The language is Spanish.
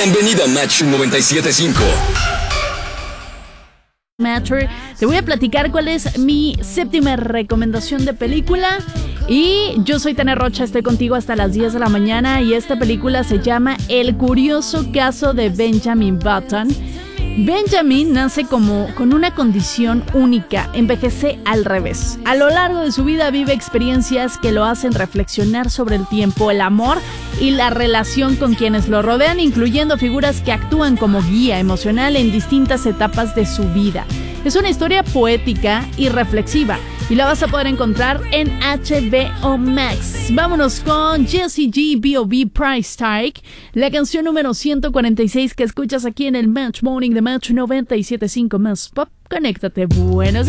Bienvenido a Match 97.5. Matter. Te voy a platicar cuál es mi séptima recomendación de película. Y yo soy Tania Rocha, estoy contigo hasta las 10 de la mañana. Y esta película se llama El curioso caso de Benjamin Button. Benjamin nace con una condición única, envejece al revés. A lo largo de su vida vive experiencias que lo hacen reflexionar sobre el tiempo, el amor y la relación con quienes lo rodean, incluyendo figuras que actúan como guía emocional en distintas etapas de su vida. Es una historia poética y reflexiva y la vas a poder encontrar en HBO Max. Vámonos con Jessie G, B.O.B. Price Tag, la canción número 146 que escuchas aquí en el Match Morning de Match 97.5 Más Pop. Conéctate. Buenos días.